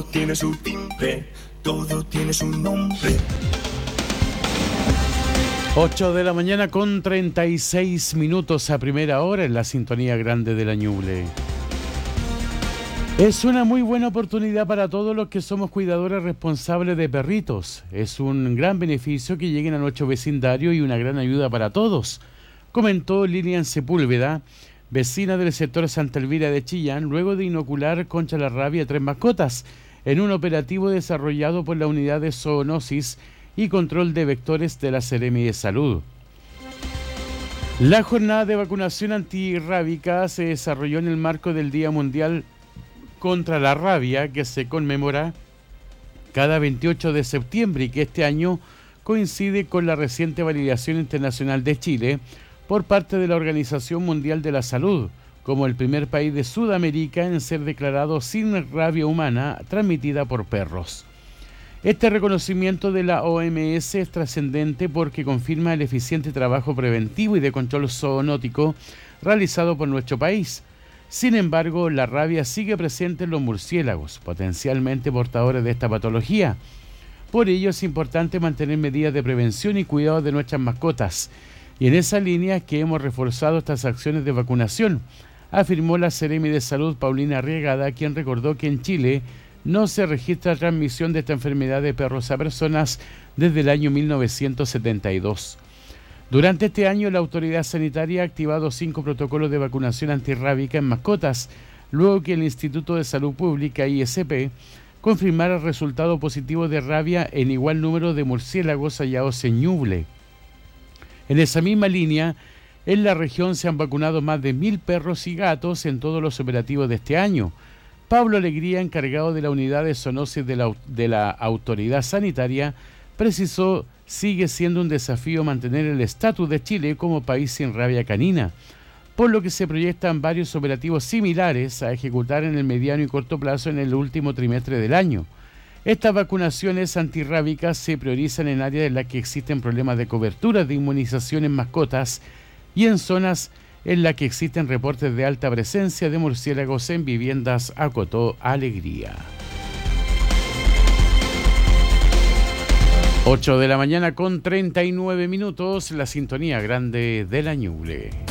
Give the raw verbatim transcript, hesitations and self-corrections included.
tiene su timbre, todo tiene su nombre. ocho de la mañana con treinta y seis minutos a primera hora en la sintonía grande de la Ñuble. Es una muy buena oportunidad para todos los que somos cuidadores responsables de perritos. Es un gran beneficio que lleguen a nuestro vecindario y una gran ayuda para todos, comentó Lilian Sepúlveda, vecina del sector Santa Elvira de Chillán, luego de inocular contra la rabia a tres mascotas en un operativo desarrollado por la Unidad de Zoonosis y Control de Vectores de la Seremi de Salud. La jornada de vacunación antirrábica se desarrolló en el marco del Día Mundial contra la Rabia, que se conmemora cada veintiocho de septiembre y que este año coincide con la reciente validación internacional de Chile por parte de la Organización Mundial de la Salud como el primer país de Sudamérica en ser declarado sin rabia humana transmitida por perros. Este reconocimiento de la O M S es trascendente porque confirma el eficiente trabajo preventivo y de control zoonótico realizado por nuestro país. Sin embargo, la rabia sigue presente en los murciélagos, potencialmente portadores de esta patología. Por ello es importante mantener medidas de prevención y cuidado de nuestras mascotas. Y en esa línea es que hemos reforzado estas acciones de vacunación, afirmó la Seremi de Salud Paulina Arriagada, quien recordó que en Chile no se registra transmisión de esta enfermedad de perros a personas desde el año mil novecientos setenta y dos. Durante este año, la autoridad sanitaria ha activado cinco protocolos de vacunación antirrábica en mascotas, luego que el Instituto de Salud Pública, I S P, confirmara el resultado positivo de rabia en igual número de murciélagos hallados en Ñuble. En esa misma línea, en la región se han vacunado más de mil perros y gatos en todos los operativos de este año. Pablo Alegría, encargado de la unidad de zoonosis de la, de la autoridad sanitaria, precisó sigue siendo un desafío mantener el estatus de Chile como país sin rabia canina, por lo que se proyectan varios operativos similares a ejecutar en el mediano y corto plazo en el último trimestre del año. Estas vacunaciones antirrábicas se priorizan en áreas en las que existen problemas de cobertura de inmunización en mascotas y en zonas en las que existen reportes de alta presencia de murciélagos en viviendas, acotó Alegría. ocho de la mañana con treinta y nueve minutos, la sintonía grande de la Ñuble.